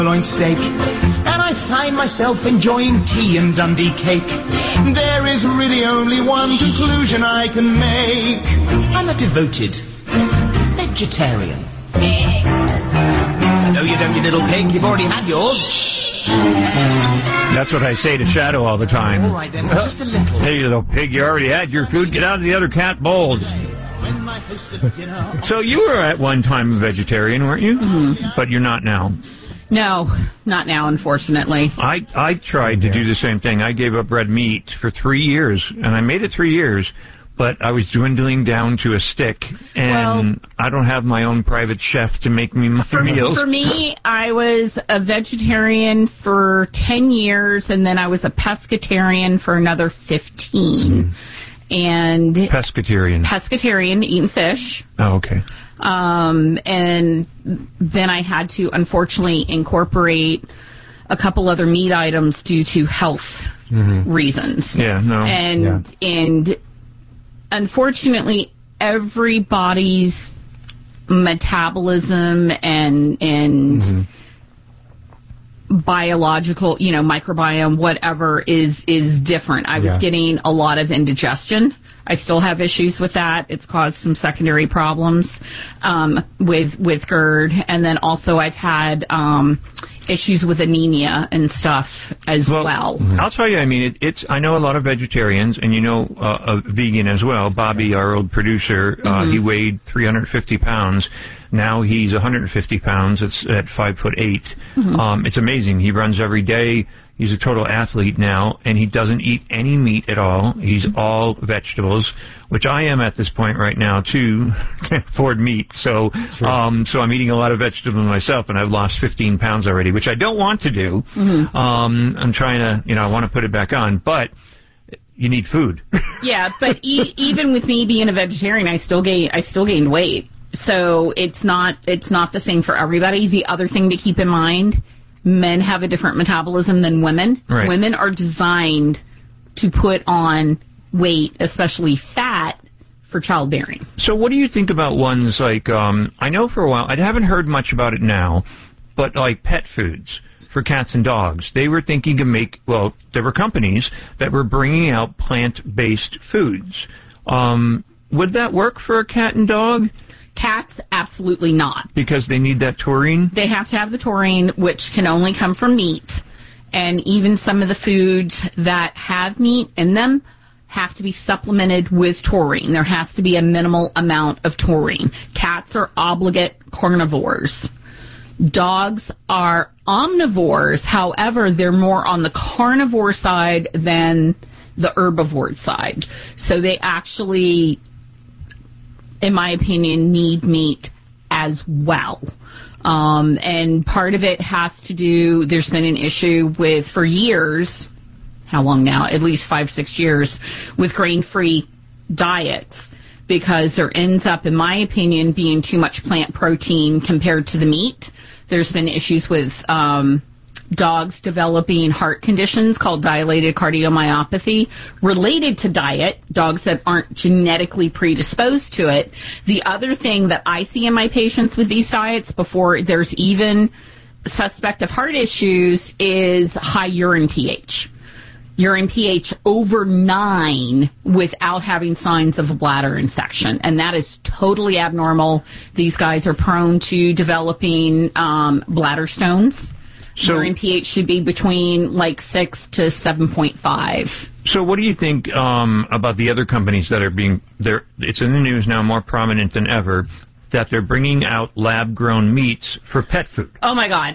sirloin steak, and I find myself enjoying tea and Dundee cake. There is really only one conclusion I can make. I'm a devoted vegetarian. No, you don't, you little pig. You've already had yours. That's what I say to Shadow all the time. All right, then, well, just a little. Hey, you little pig, you already had your food. Get out of the other cat bowl. So you were at one time a vegetarian, weren't you? Mm-hmm. But you're not now. No, not now, unfortunately. I tried to do the same thing. I gave up red meat for 3 years, and I made it 3 years, but I was dwindling down to a stick, and I don't have my own private chef to make me my meals. For me, I was a vegetarian for 10 years, and then I was a pescatarian for another 15. And pescatarian, eating fish. Oh, okay. And then I had to, unfortunately, incorporate a couple other meat items due to health reasons. Yeah, no. And unfortunately, everybody's metabolism and biological, microbiome, whatever, is different. I was getting a lot of indigestion. I still have issues with that. It's caused some secondary problems with GERD. And then also I've had issues with anemia and stuff as well. I'll tell you, I mean, I know a lot of vegetarians, and a vegan as well. Bobby, our old producer, he weighed 350 pounds. Now he's 150 pounds. It's at 5'8". It's amazing. He runs every day. He's a total athlete now, and he doesn't eat any meat at all. He's all vegetables, which I am at this point right now, too. Can't afford meat. So so I'm eating a lot of vegetables myself, and I've lost 15 pounds already, which I don't want to do. I'm trying to, I want to put it back on, but you need food. Yeah, but even with me being a vegetarian, I still gained weight. So it's not the same for everybody. The other thing to keep in mind, men have a different metabolism than women. Right. Women are designed to put on weight, especially fat, for childbearing. So what do you think about ones like, I know for a while, I haven't heard much about it now, but like pet foods for cats and dogs. They were thinking to there were companies that were bringing out plant-based foods. Would that work for a cat and dog? Cats, absolutely not. Because they need that taurine? They have to have the taurine, which can only come from meat. And even some of the foods that have meat in them have to be supplemented with taurine. There has to be a minimal amount of taurine. Cats are obligate carnivores. Dogs are omnivores. However, they're more on the carnivore side than the herbivore side. So they actually, in my opinion, need meat as well. And part of it has to do, there's been an issue with, for years, how long now? At least 5-6 years, with grain-free diets, because there ends up, in my opinion, being too much plant protein compared to the meat. There's been issues with dogs developing heart conditions called dilated cardiomyopathy related to diet, dogs that aren't genetically predisposed to it. The other thing that I see in my patients with these diets before there's even suspect of heart issues is high urine pH. Urine pH over 9 without having signs of a bladder infection. And that is totally abnormal. These guys are prone to developing bladder stones. So, urine pH should be between 6 to 7.5. So what do you think about the other companies that are it's in the news now, more prominent than ever, that they're bringing out lab-grown meats for pet food? Oh, my God.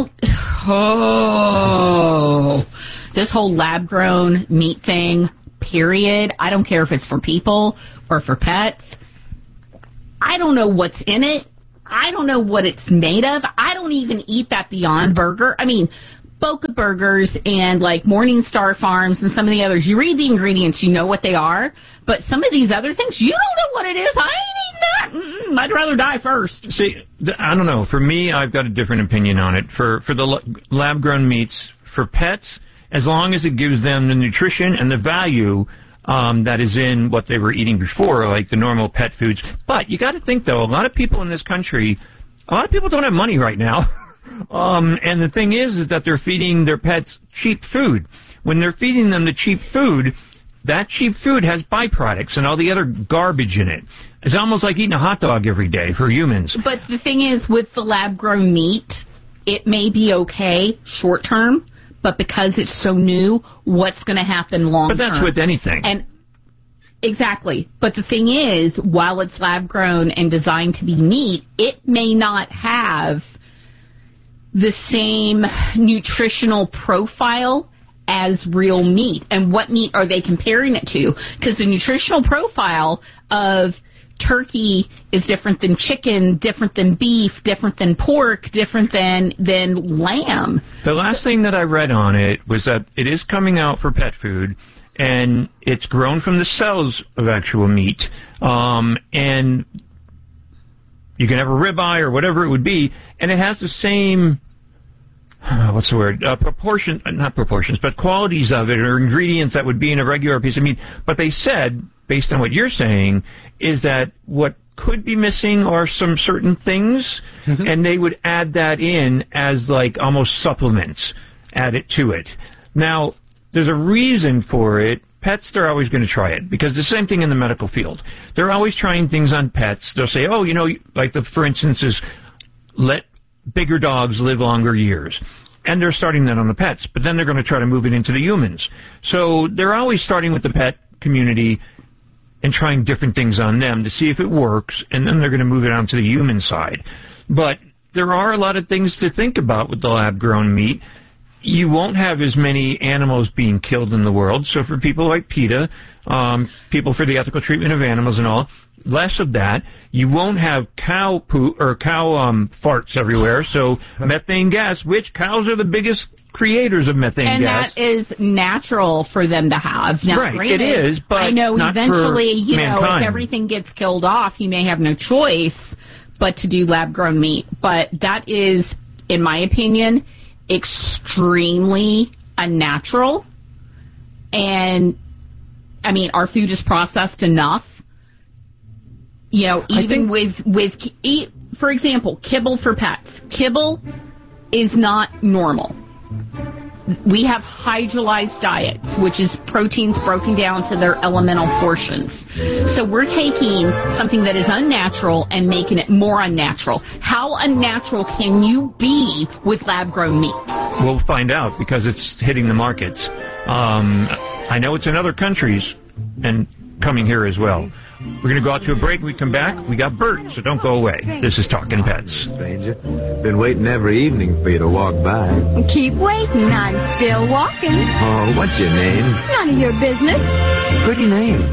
This whole lab-grown meat thing, period. I don't care if it's for people or for pets. I don't know what's in it. I don't know what it's made of. I don't even eat that Beyond Burger. I mean, Boca Burgers and Morningstar Farms and some of the others, you read the ingredients, you know what they are. But some of these other things, you don't know what it is. I ain't eating that. I'd rather die first. See, I don't know. For me, I've got a different opinion on it. For the lab-grown meats, for pets, as long as it gives them the nutrition and the value that is in what they were eating before, like the normal pet foods. But you got to think, though, a lot of people in this country, a lot of people don't have money right now. And the thing is that they're feeding their pets cheap food. When they're feeding them the cheap food, that cheap food has byproducts and all the other garbage in it. It's almost like eating a hot dog every day for humans. But the thing is, with the lab-grown meat, it may be okay short term, but because it's so new, what's going to happen long term? But that's with anything. And exactly. But the thing is, while it's lab-grown and designed to be meat, it may not have the same nutritional profile as real meat. And what meat are they comparing it to? Because the nutritional profile of turkey is different than chicken, different than beef, different than pork, different than lamb. The last thing that I read on it was that it is coming out for pet food, and it's grown from the cells of actual meat. And you can have a ribeye or whatever it would be, and it has the same... what's the word? Not proportions, but qualities of it, or ingredients that would be in a regular piece of meat. But they said, based on what you're saying, is that what could be missing are some certain things, and they would add that in as like almost supplements, add it to it. Now, there's a reason for it. Pets, they're always going to try it, because the same thing in the medical field. They're always trying things on pets. They'll say, oh, like for instance, is let bigger dogs live longer years. And they're starting that on the pets, but then they're going to try to move it into the humans. So they're always starting with the pet community and trying different things on them to see if it works, and then they're going to move it on to the human side. But there are a lot of things to think about with the lab-grown meat. You won't have as many animals being killed in the world. So for people like PETA, people for the ethical treatment of animals and all, less of that. You won't have cow poo or cow farts everywhere. So methane gas, which cows are the biggest creators of methane gas. And that is natural for them to have. Now, right, granted, it is, but I know not eventually, for mankind. If everything gets killed off, you may have no choice but to do lab-grown meat. But that is, in my opinion, extremely unnatural. And, I mean, our food is processed enough. Even for example, kibble for pets. Kibble is not normal. We have hydrolyzed diets, which is proteins broken down to their elemental portions. So we're taking something that is unnatural and making it more unnatural. How unnatural can you be with lab-grown meats? We'll find out, because it's hitting the markets. I know it's in other countries and coming here as well. We're going to go out to a break. When we come back, we got Bert, so don't go away. This is Talking Pets. Stranger, been waiting every evening for you to walk by. Keep waiting. I'm still walking. Oh, what's your name? None of your business. Pretty name.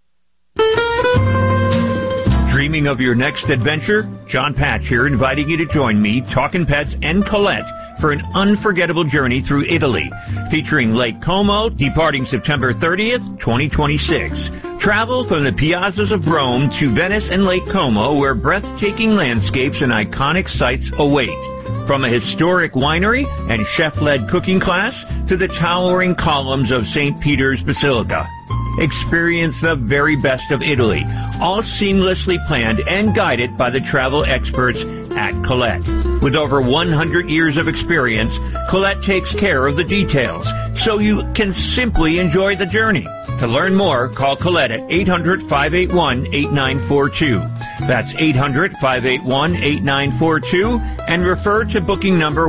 Dreaming of your next adventure? John Patch here, inviting you to join me, Talking Pets, and Colette for an unforgettable journey through Italy, featuring Lake Como, departing September 30th, 2026. Travel from the piazzas of Rome to Venice and Lake Como, where breathtaking landscapes and iconic sights await. From a historic winery and chef-led cooking class to the towering columns of St. Peter's Basilica. Experience the very best of Italy, all seamlessly planned and guided by the travel experts at Colette. With over 100 years of experience, Colette takes care of the details, so you can simply enjoy the journey. To learn more, call Colette at 800-581-8942. That's 800-581-8942, and refer to booking number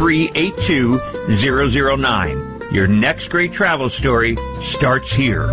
1382009. Your next great travel story starts here.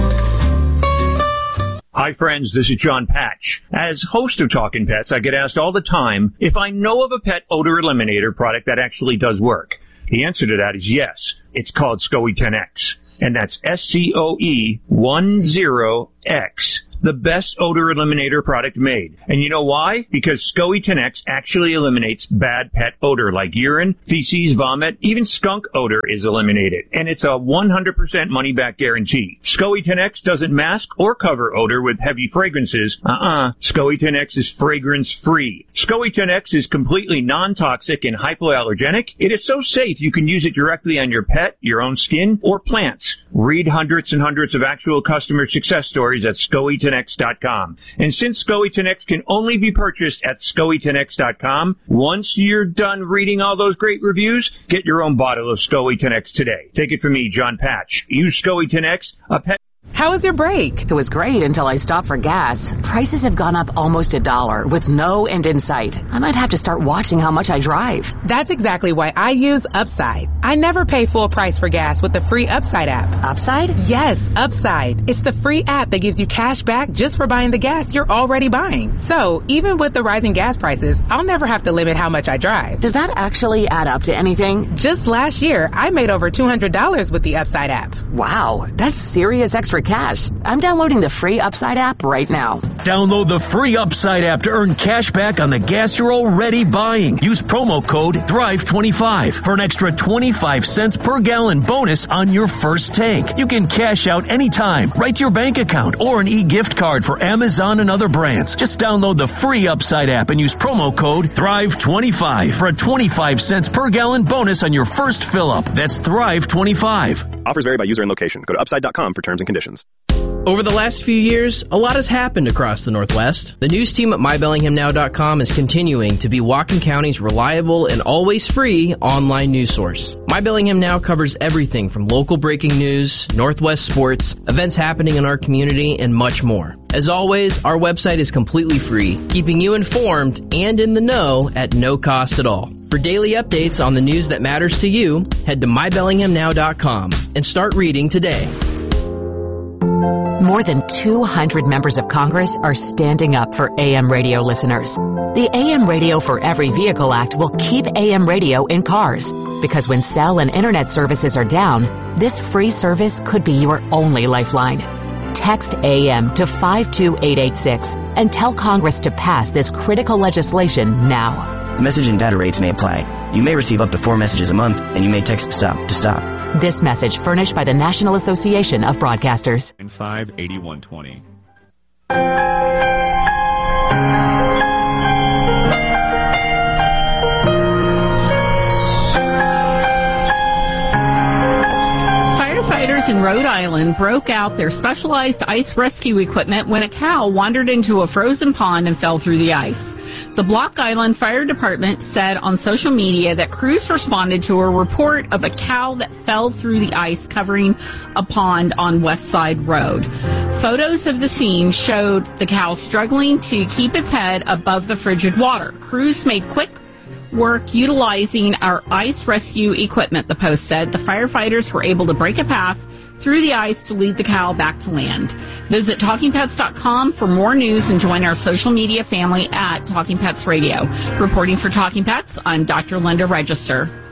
Hi, friends. This is John Patch. As host of Talking Pets, I get asked all the time if I know of a pet odor eliminator product that actually does work. The answer to that is yes. It's called SCOE 10X, and that's SCOE 10X. The best odor eliminator product made. And you know why? Because SCOE 10X actually eliminates bad pet odor like urine, feces, vomit, even skunk odor is eliminated. And it's a 100% money-back guarantee. SCOE 10X doesn't mask or cover odor with heavy fragrances. SCOE 10X is fragrance-free. SCOE 10X is completely non-toxic and hypoallergenic. It is so safe you can use it directly on your pet, your own skin, or plants. Read hundreds and hundreds of actual customer success stories at SCOE10X.com. SCOE10X.com. And since SCOE10X can only be purchased at SCOE10X.com, once you're done reading all those great reviews, get your own bottle of SCOE10X today. Take it from me, John Patch. Use SCOE10X, a pet. How was your break? It was great until I stopped for gas. Prices have gone up almost $1 with no end in sight. I might have to start watching how much I drive. That's exactly why I use Upside. I never pay full price for gas with the free Upside app. Upside? Yes, Upside. It's the free app that gives you cash back just for buying the gas you're already buying. So, even with the rising gas prices, I'll never have to limit how much I drive. Does that actually add up to anything? Just last year, I made over $200 with the Upside app. Wow, that's serious extra cash. I'm downloading the free Upside app right now. Download the free Upside app to earn cash back on the gas you're already buying. Use promo code THRIVE25 for an extra 25 cents per gallon bonus on your first tank. You can cash out anytime, right to your bank account, or an e-gift card for Amazon and other brands. Just download the free Upside app and use promo code THRIVE25 for a 25 cents per gallon bonus on your first fill-up. That's THRIVE25. Offers vary by user and location. Go to upside.com for terms and conditions. Over the last few years, a lot has happened across the Northwest. The news team at MyBellinghamNow.com is continuing to be Whatcom County's reliable and always free online news source. My Bellingham Now covers everything from local breaking news, Northwest sports, events happening in our community, and much more. As always, our website is completely free, keeping you informed and in the know at no cost at all. For daily updates on the news that matters to you, head to MyBellinghamNow.com and start reading today. More than 200 members of Congress are standing up for AM radio listeners. The AM Radio for Every Vehicle Act will keep AM radio in cars, because when cell and internet services are down, this free service could be your only lifeline. Text AM to 52886 and tell Congress to pass this critical legislation now. Message and data rates may apply. You may receive up to 4 messages a month, and you may text STOP to stop. This message furnished by the National Association of Broadcasters. 58120. Firefighters in Rhode Island broke out their specialized ice rescue equipment when a cow wandered into a frozen pond and fell through the ice. The Block Island Fire Department said on social media that crews responded to a report of a cow that fell through the ice covering a pond on West Side Road. Photos of the scene showed the cow struggling to keep its head above the frigid water. Crews made quick work utilizing our ice rescue equipment, the Post said. The firefighters were able to break a path through the ice to lead the cow back to land. Visit TalkingPets.com for more news and join our social media family at Talking Pets Radio. Reporting for Talking Pets, I'm Dr. Linda Register.